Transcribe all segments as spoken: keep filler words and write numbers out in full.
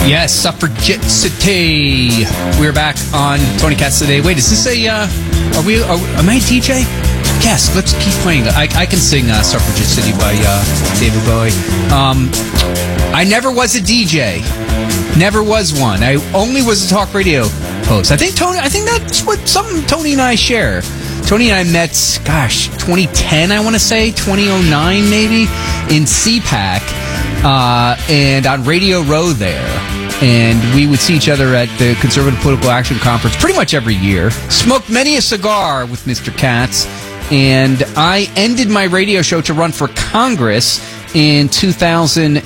Yes, Suffragette City. We're back on Tony Katz today. Wait, is this a, uh, are we, are, am I a D J? Yes, let's keep playing. I, I can sing uh, Suffragette City by uh, David Bowie. Um, I never was a D J. Never was one. I only was a talk radio host. I think Tony, I think that's what something Tony and I share. Tony and I met, gosh, twenty ten, I want to say, twenty oh nine maybe, in C PAC, uh, and on Radio Row there. And we would see each other at the Conservative Political Action Conference pretty much every year. Smoked many a cigar with Mister Katz. And I ended my radio show to run for Congress in two thousand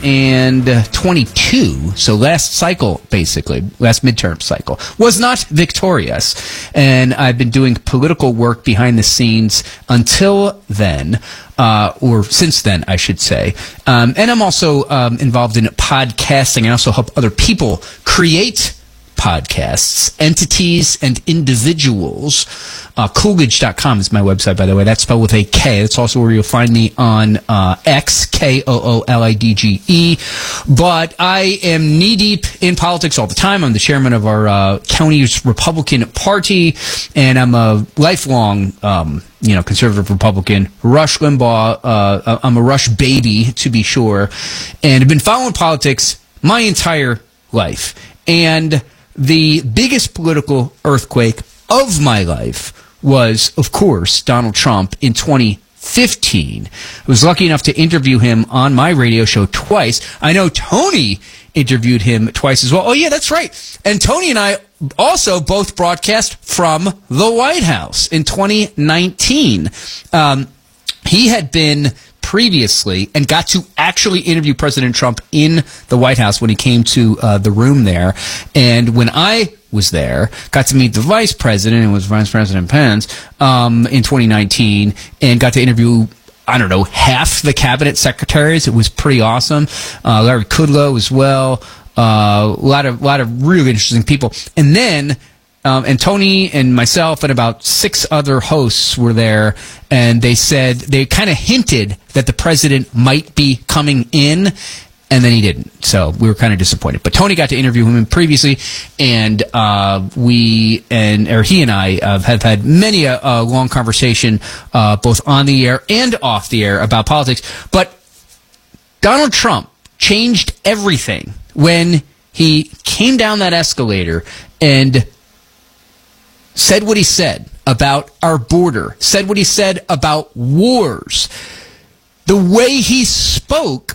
twenty-two. So last cycle, basically, last midterm cycle. Was not victorious. And I've been doing political work behind the scenes until then. Uh, or since then, I should say. Um, and I'm also um, involved in podcasting. I also help other people create podcasts, entities, and individuals. Uh, Coolidge dot com is my website, by the way. That's spelled with a K. That's also where you'll find me on uh, X, K O O L I D G E. But I am knee-deep in politics all the time. I'm the chairman of our uh, county's Republican Party, and I'm a lifelong um, you know, conservative Republican. Rush Limbaugh. Uh, I'm a Rush baby, to be sure. And I've been following politics my entire life. And the biggest political earthquake of my life was, of course, Donald Trump in twenty fifteen. I was lucky enough to interview him on my radio show twice. I know Tony interviewed him twice as well. Oh, yeah, that's right. And Tony and I also both broadcast from the White House in twenty nineteen. Um, he had been previously and got to actually interview President Trump in the White House when he came to uh, the room there. And when I was there, got to meet the vice president, and was Vice President Pence, um, in twenty nineteen, and got to interview, I don't know, half the cabinet secretaries. It was pretty awesome. Uh, Larry Kudlow as well. Uh, a lot of, lot of really interesting people. And then, Um, and Tony and myself and about six other hosts were there, and they said, they kind of hinted that the president might be coming in, and then he didn't. So we were kind of disappointed. But Tony got to interview him previously, and uh, we, and or he and I uh, have had many a, a long conversation, uh, both on the air and off the air, about politics. But Donald Trump changed everything when he came down that escalator and said what he said about our border, said what he said about wars. The way he spoke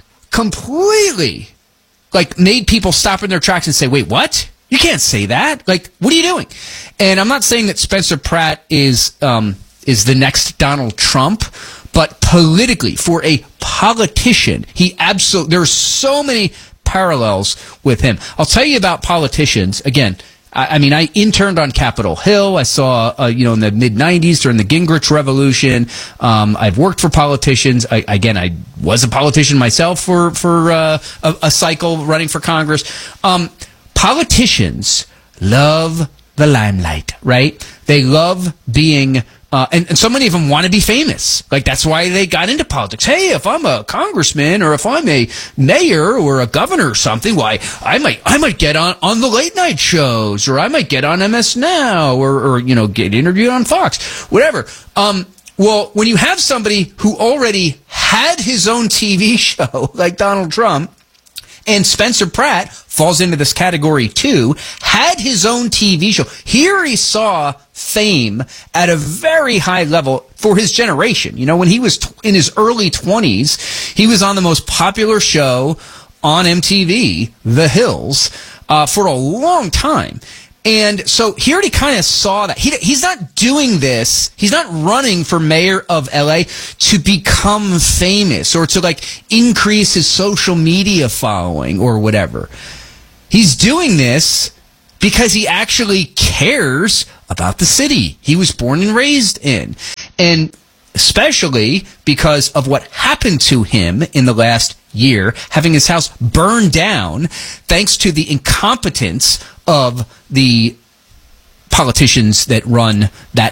completely, like, made people stop in their tracks and say, wait, what? You can't say that. Like, what are you doing? And I'm not saying that Spencer Pratt is um, is the next Donald Trump, but politically, for a politician, he absolutely, there are so many parallels with him. I'll tell you about politicians, again, I mean, I interned on Capitol Hill. I saw, uh, you know, in the mid nineties during the Gingrich Revolution. Um, I've worked for politicians. I, again, I was a politician myself for for uh, a, a cycle running for Congress. Um, politicians love the limelight, right? They love being. Uh, and, and so many of them want to be famous. Like, that's why they got into politics. Hey, if I'm a congressman or if I'm a mayor or a governor or something, why, I might I might get on, on the late night shows, or I might get on M S Now, or, or you know, get interviewed on Fox, whatever. Um, well, when you have somebody who already had his own T V show, like Donald Trump, and Spencer Pratt falls into this category too, had his own T V show. Here he saw fame at a very high level for his generation. You know, when he was t- in his early twenties, he was on the most popular show on M T V, The Hills, uh, for a long time. And so he already kind of saw that. He, he's not doing this. He's not running for mayor of L A to become famous or to, like, increase his social media following or whatever. He's doing this because he actually cares about the city he was born and raised in. And especially because of what happened to him in the last year, having his house burned down thanks to the incompetence of the politicians that run that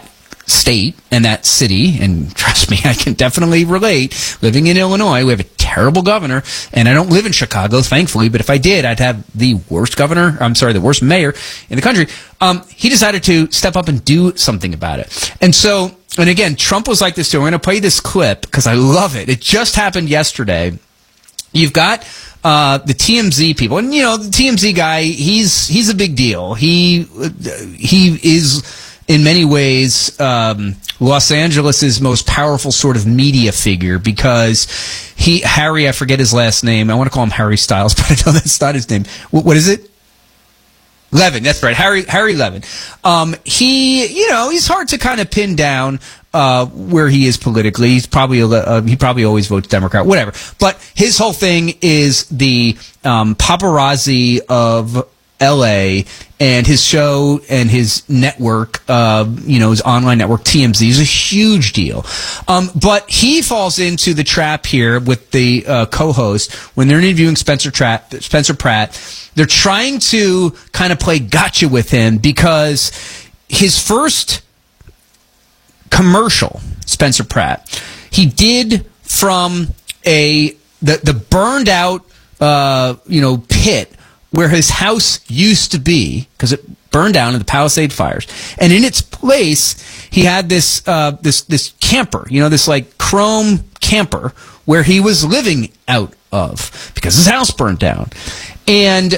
state and that city, and trust me, I can definitely relate. Living in Illinois, we have a terrible governor, and I don't live in Chicago, thankfully, but if I did, I'd have the worst governor, I'm sorry, the worst mayor in the country. Um, he decided to step up and do something about it. And so, and again, Trump was like this too. We're going to play this clip because I love it. It just happened yesterday. You've got uh, the T M Z people, and you know the T M Z guy. He's he's a big deal. He he is in many ways um, Los Angeles's most powerful sort of media figure because he Harry. I forget his last name. I want to call him Harry Styles, but I know that's not his name. What, what is it? Levin, that's right, Harry Harry Levin. Um, he, you know, he's hard to kind of pin down uh, where he is politically. He's probably a, uh, he probably always votes Democrat, whatever. But his whole thing is the um, paparazzi of L A and his show and his network, uh, you know, his online network, T M Z, is a huge deal. Um, but he falls into the trap here with the uh, co-host when they're interviewing Spencer, Tratt, Spencer Pratt. They're trying to kind of play gotcha with him because his first commercial, Spencer Pratt, he did from a the the burned out uh, you know pit where his house used to be, because it burned down in the Palisade fires. And in its place, he had this uh, this this camper, you know, this like chrome camper where he was living out of because his house burned down. And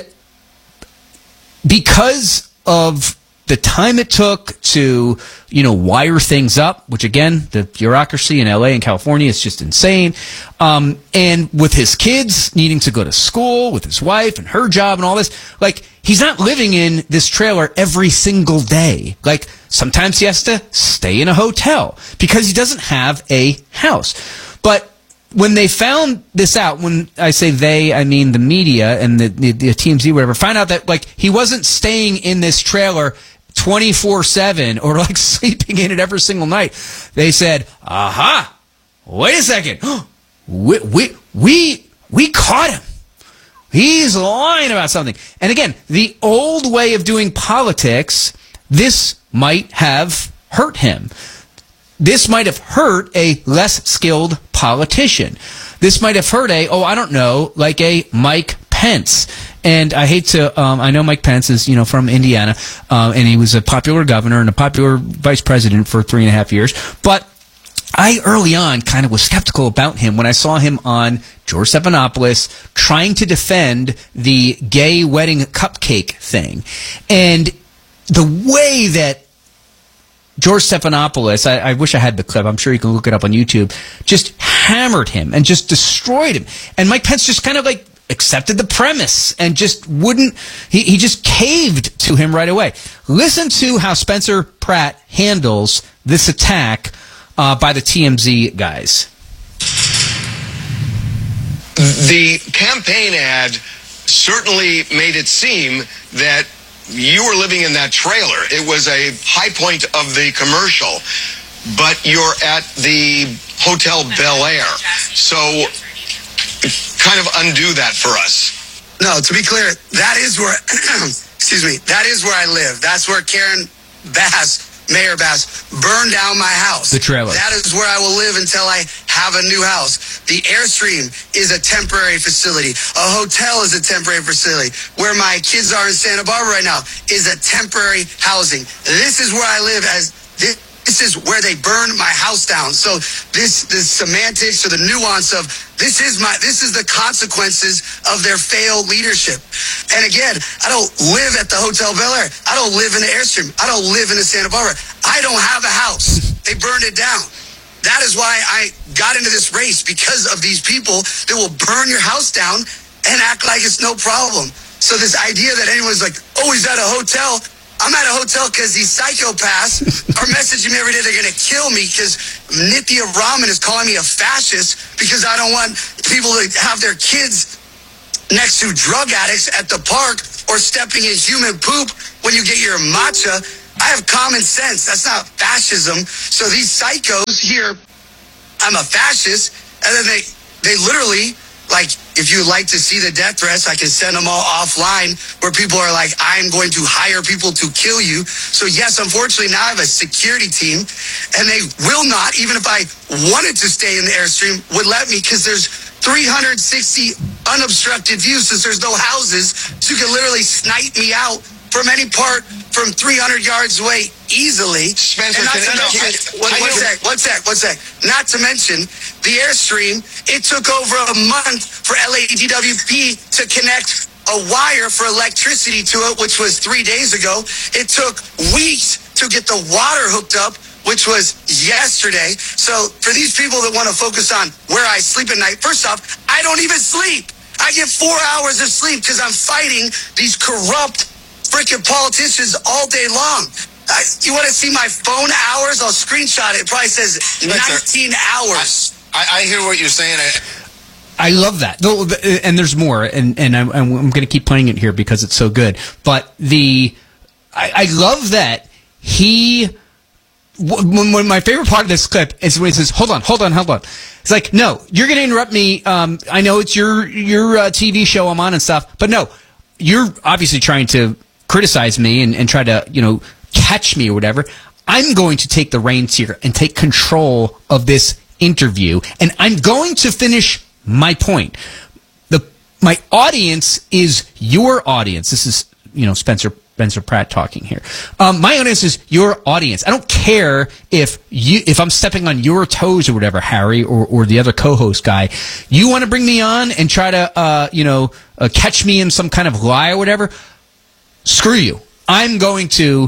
because of the time it took to, you know, wire things up, which again, the bureaucracy in L A and California is just insane. Um, and with his kids needing to go to school, with his wife and her job and all this, like, he's not living in this trailer every single day. Like, sometimes he has to stay in a hotel because he doesn't have a house. But when they found this out, when I say they, I mean the media and the, the, the T M Z, whatever, found out that, like, he wasn't staying in this trailer twenty-four seven or like sleeping in it every single night. They said, aha, wait a second. We, we, we, we caught him. He's lying about something. And again, the old way of doing politics, this might have hurt him. This might have hurt a less skilled politician. This might have hurt a, oh, I don't know, like a Mike Pence. And I hate to, um, I know Mike Pence is, you know, from Indiana, uh, and he was a popular governor and a popular vice president for three and a half years. But I early on kind of was skeptical about him when I saw him on George Stephanopoulos trying to defend the gay wedding cupcake thing. And the way that George Stephanopoulos, I, I wish I had the clip, I'm sure you can look it up on YouTube, just hammered him and just destroyed him. And Mike Pence just kind of like accepted the premise and just wouldn't, he, he just caved to him right away. Listen to how Spencer Pratt handles this attack uh, by the T M Z guys. The campaign ad certainly made it seem that you were living in that trailer. It was a high point of the commercial, but you're at the Hotel Bel Air. So kind of undo that for us. No, to be clear, that is where, excuse me, that is where I live. That's where Karen Bass, Mayor Bass, burned down my house. The trailer. That is where I will live until I have a new house. The Airstream is a temporary facility. A hotel is a temporary facility. Where my kids are in Santa Barbara right now is a temporary housing. This is where I live as this. This is where they burned my house down. So this, the semantics or the nuance of this is my, this is the consequences of their failed leadership. And again, I don't live at the Hotel Bel Air. I don't live in the Airstream. I don't live in the Santa Barbara. I don't have a house. They burned it down. That is why I got into this race, because of these people that will burn your house down and act like it's no problem. So this idea that anyone's like, oh, he's at a hotel. I'm at a hotel because these psychopaths are messaging me every day. They're going to kill me because Nithya Raman is calling me a fascist because I don't want people to have their kids next to drug addicts at the park or stepping in human poop when you get your matcha. I have common sense. That's not fascism. So these psychos here, I'm a fascist, and then they, they literally Like, if you'd like to see the death threats, I can send them all offline where people are like, I'm going to hire people to kill you. So yes, unfortunately, now I have a security team, and they will not, even if I wanted to stay in the Airstream, would let me, because there's three hundred sixty unobstructed views since there's no houses. So you can literally snipe me out from any part from three hundred yards away easily. Spencer, and not can to I, mention, no, I, one, I one know- sec, one sec, one sec. Not to mention, the Airstream, it took over a month for L A D W P to connect a wire for electricity to it, which was three days ago. It took weeks to get the water hooked up, which was yesterday. So for these people that want to focus on where I sleep at night, first off, I don't even sleep. I get four hours of sleep because I'm fighting these corrupt freaking politicians all day long. Uh, you want to see my phone hours? I'll screenshot it. It probably says nineteen hours. I, I hear what you're saying. I love that. Though, and there's more, and, and I'm, I'm going to keep playing it here because it's so good. But the I, I love that he. When, when my favorite part of this clip is when he says, "Hold on, hold on, hold on." It's like, no, you're going to interrupt me. Um, I know it's your your uh, T V show I'm on and stuff, but no, you're obviously trying to criticize me and, and try to, you know, catch me or whatever. I'm going to take the reins here and take control of this interview, and I'm going to finish my point. The my audience is your audience. This is, you know, Spencer Spencer Pratt talking here. Um, my audience is your audience. I don't care if you if I'm stepping on your toes or whatever, Harry, or, or the other co-host guy. You want to bring me on and try to, uh, you know, uh, catch me in some kind of lie or whatever? Screw you. I'm going to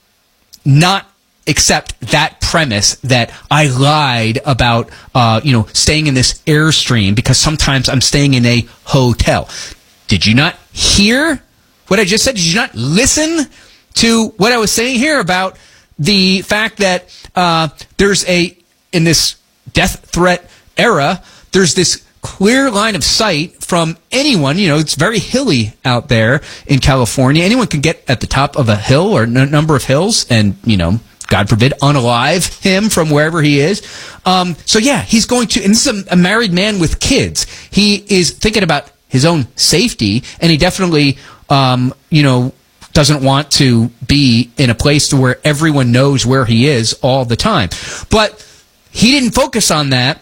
not accept that premise that I lied about, uh, you know, staying in this Airstream because sometimes I'm staying in a hotel. Did you not hear what I just said? Did you not listen to what I was saying here about the fact that uh, there's a, in this death threat era, there's this clear line of sight from anyone. You know, it's very hilly out there in California. Anyone can get at the top of a hill or a n- number of hills and, you know, God forbid, unalive him from wherever he is. Um, so, yeah, he's going to, and this is a, a married man with kids. He is thinking about his own safety, and he definitely, um, you know, doesn't want to be in a place to where everyone knows where he is all the time. But he didn't focus on that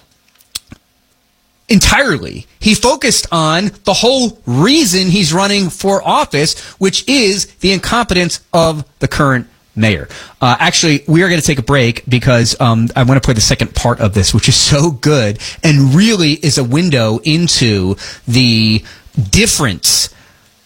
entirely. He focused on the whole reason he's running for office, which is the incompetence of the current mayor. Uh, actually, we are going to take a break because um, I want to play the second part of this, which is so good and really is a window into the difference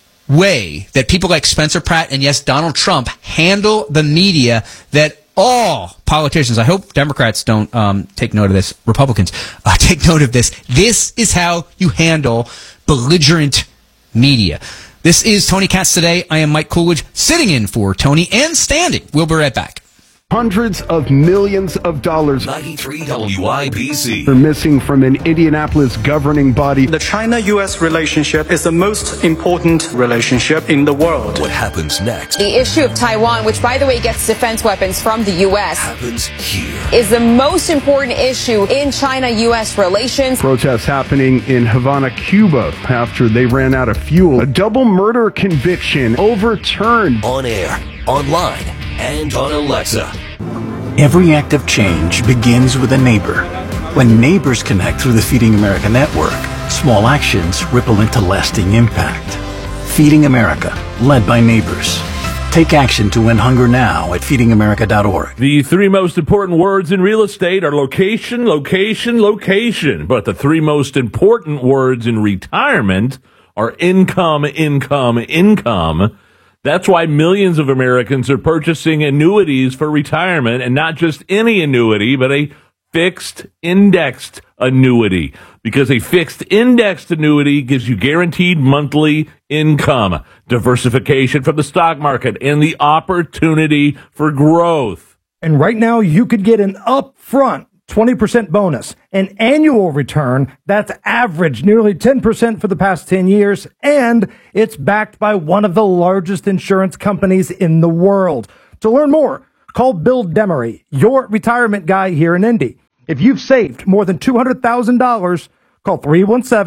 way that people like Spencer Pratt and, yes, Donald Trump handle the media that all politicians, I hope Democrats don't um, take note of this, Republicans, uh, take note of this. This is how you handle belligerent media. This is Tony Katz Today. I am Mike Coolidge, sitting in for Tony and standing. We'll be right back. Hundreds of millions of dollars ninety-three W I B C are missing from an Indianapolis governing body. The China-U S relationship is the most important relationship in the world. What happens next? The issue of Taiwan, which, by the way, gets defense weapons from the U S, happens here. Is the most important issue in China-U S relations. Protests happening in Havana, Cuba, after they ran out of fuel. A double murder conviction overturned. On air, online, and on Alexa. Every act of change begins with a neighbor. When neighbors connect through the Feeding America network, small actions ripple into lasting impact. Feeding America, led by neighbors. Take action to end hunger now at feeding america dot org. The three most important words in real estate are location, location, location. But the three most important words in retirement are income, income, income. That's why millions of Americans are purchasing annuities for retirement, and not just any annuity, but a fixed indexed annuity, because a fixed indexed annuity gives you guaranteed monthly income, diversification from the stock market, and the opportunity for growth. And right now you could get an upfront twenty percent bonus, an annual return that's averaged nearly ten percent for the past ten years, and it's backed by one of the largest insurance companies in the world. To learn more, call Bill Demery, your retirement guy here in Indy. If you've saved more than two hundred thousand dollars, call three one seven,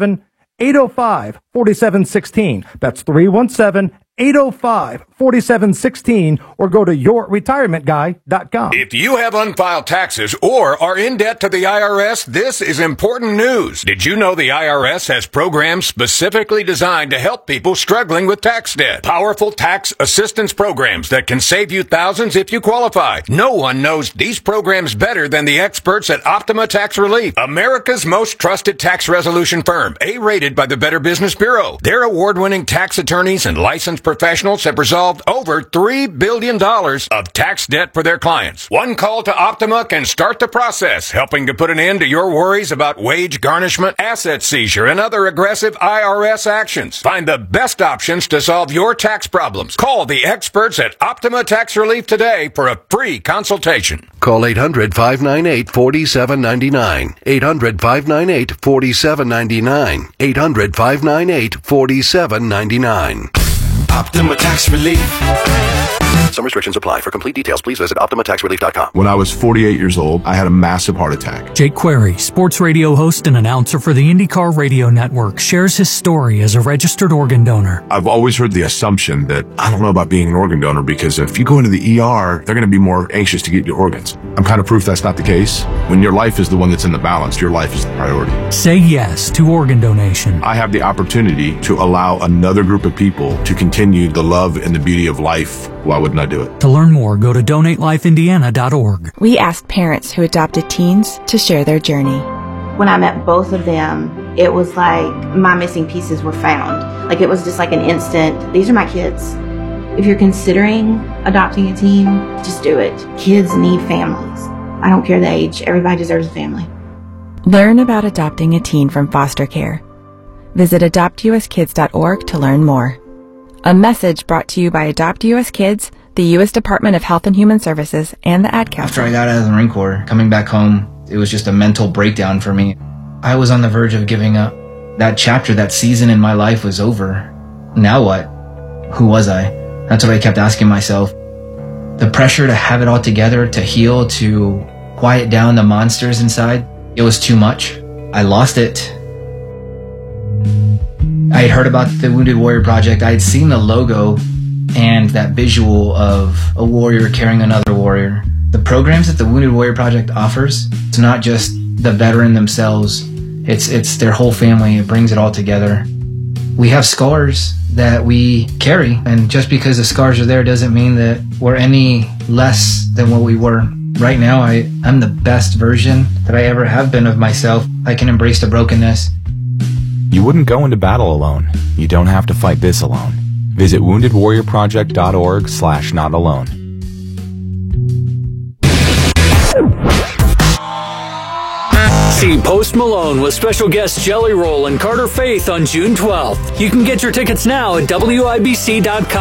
eight oh five, four seven one six. That's three one seven, eight oh five, four seven one six, or go to your retirement guy dot com. If you have unfiled taxes or are in debt to the I R S, this is important news. Did you know the I R S has programs specifically designed to help people struggling with tax debt? Powerful tax assistance programs that can save you thousands if you qualify. No one knows these programs better than the experts at Optima Tax Relief, America's most trusted tax resolution firm, A-rated by the Better Business Bureau. Their award-winning tax attorneys and licensed professionals have resolved over three billion dollars of tax debt for their clients. One call to Optima can start the process, helping to put an end to your worries about wage garnishment, asset seizure, and other aggressive I R S actions. Find the best options to solve your tax problems. Call the experts at Optima Tax Relief today for a free consultation. Call eight hundred, five nine eight, four seven nine nine. eight hundred, five nine eight, four seven nine nine. eight hundred, five nine eight, four seven nine nine. Optima Tax Relief. Some restrictions apply. For complete details, please visit Optima Tax Relief dot com. When I was forty-eight years old, I had a massive heart attack. Jake Query, sports radio host and announcer for the IndyCar Radio Network, shares his story as a registered organ donor. I've always heard the assumption that I don't know about being an organ donor because if you go into the E R, they're going to be more anxious to get your organs. I'm kind of proof that's not the case. When your life is the one that's in the balance, your life is the priority. Say yes to organ donation. I have the opportunity to allow another group of people to continue the love and the beauty of life. Why wouldn't I do it? To learn more, go to donate life indiana dot org. We asked parents who adopted teens to share their journey. When I met both of them, it was like my missing pieces were found. Like it was just like an instant, these are my kids. If you're considering adopting a teen, just do it. Kids need families. I don't care the age, everybody deserves a family. Learn about adopting a teen from foster care. Visit adopt u s kids dot org to learn more. A message brought to you by Adopt U S Kids, the U S Department of Health and Human Services, and the Ad Council. After I got out of the Marine Corps, coming back home, it was just a mental breakdown for me. I was on the verge of giving up. That chapter, that season in my life was over. Now what? Who was I? That's what I kept asking myself. The pressure to have it all together, to heal, to quiet down the monsters inside, it was too much. I lost it. I had heard about the Wounded Warrior Project. I had seen the logo and that visual of a warrior carrying another warrior. The programs that the Wounded Warrior Project offers, it's not just the veteran themselves, it's it's their whole family. It brings it all together. We have scars that we carry, and just because the scars are there doesn't mean that we're any less than what we were. Right now, I, I'm the best version that I ever have been of myself. I can embrace the brokenness. You wouldn't go into battle alone. You don't have to fight this alone. Visit wounded warrior project dot org slash not alone. See Post Malone with special guests Jelly Roll and Carter Faith on June twelfth. You can get your tickets now at W I B C dot com.